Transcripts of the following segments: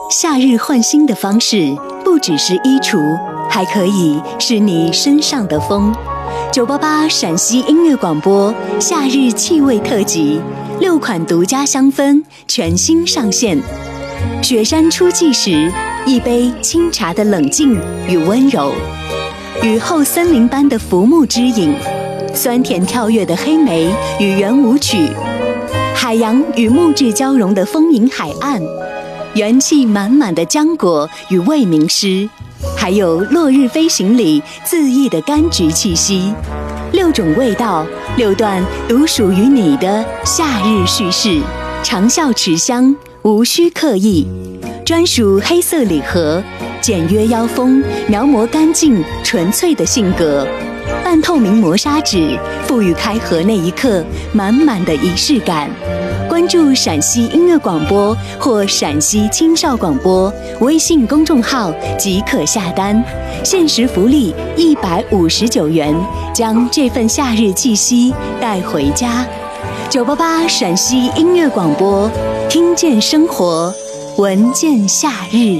夏日换新的方式不只是衣橱，还可以是你身上的风。988陕西音乐广播夏日气味特辑，6款独家香氛全新上线。雪山初霁时，一杯清茶的冷静与温柔；雨后森林般的浮木之影，酸甜跳跃的黑莓与圆舞曲，海洋与木质交融的丰盈海岸，元气满满的浆果与未名诗，还有落日飞行里恣意的柑橘气息。6种味道，6段独属于你的夏日叙事，长效持香，无需刻意。专属黑色礼盒，简约腰封，描摹干净纯粹的性格。半透明磨砂纸，赋予开盒那一刻满满的仪式感。关注陕西音乐广播或陕西青少广播微信公众号即可下单，限时福利159元，将这份夏日气息带回家。988陕西音乐广播，听见生活，闻见夏日。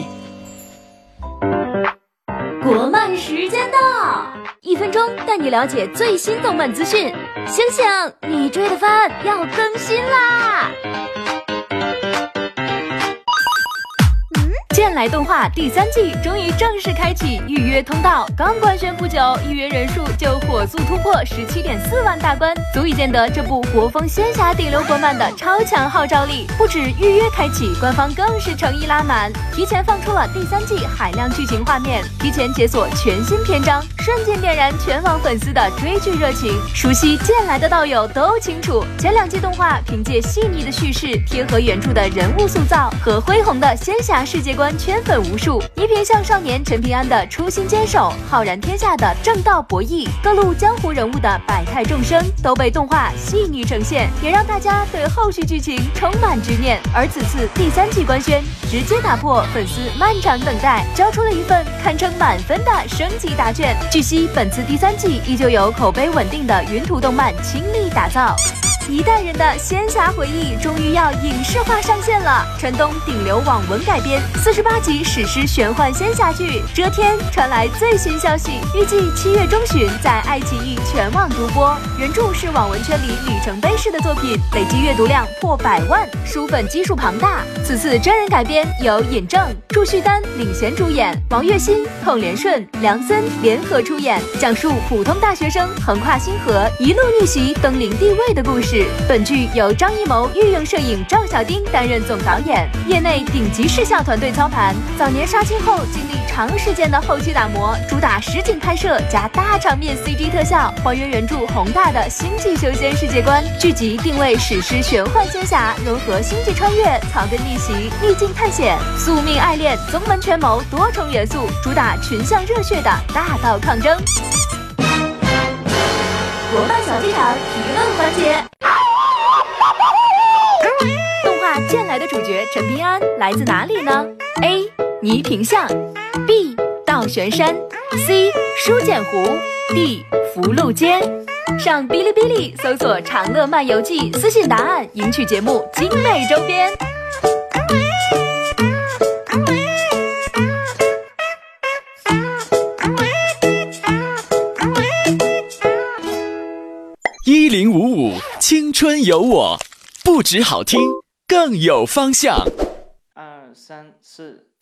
国漫时间到，1分钟带你了解最新动漫资讯。醒醒，你追的番要更新啦！剑来动画第3季终于正式开启预约通道，刚官宣不久，预约人数就火速突破17.4万大关，足以见得这部国风仙侠顶流国漫的超强号召力。不止预约开启，官方更是诚意拉满，提前放出了第3季海量剧情画面，提前解锁全新篇章，瞬间点燃全网粉丝的追剧热情。熟悉剑来的道友都清楚，前2季动画凭借细腻的叙事、贴合原著的人物塑造和恢宏的仙侠世界观圈粉无数，倪萍向少年陈平安的初心坚守，浩然天下的正道博弈，各路江湖人物的百态众生都被动画细腻呈现，也让大家对后续剧情充满执念。而此次第3季官宣，直接打破粉丝漫长等待，交出了一份堪称满分的升级答卷。据悉，本次第3季依旧由口碑稳定的云图动漫倾力打造。一代人的仙侠回忆终于要影视化上线了！陈东顶流网文改编48集史诗玄幻仙侠剧《遮天》传来最新消息，预计7月中旬在爱奇艺全网独播。原著是网文圈里里程碑式的作品，累计阅读量破100万，书粉基数庞大。此次真人改编由尹正、祝绪丹领衔主演，王栎鑫、孔连顺、梁森联合出演，讲述普通大学生横跨星河，一路逆袭登临帝位的故事。本剧由张艺谋御用摄影赵小丁担任总导演，业内顶级视效团队操盘。早年杀青后经历长时间的后期打磨，主打实景拍摄加大场面 CG 特效，还原原著宏大的星际修仙世界观。剧集定位史诗玄幻仙侠，融合星际穿越、草根逆袭、逆境探险、宿命爱恋、宗门权谋多重元素，主打群像热血的大道抗争。国漫小剧场提问环节。动画《剑来》的主角陈平安来自哪里呢？ A. 倪萍巷 B. 道玄山 C. 书简湖 D. 福禄街。上哔哩哔哩搜索长乐漫游记，私信答案赢取节目精美周边。 1055青春有我，不止好听，更有方向。 2、3、4。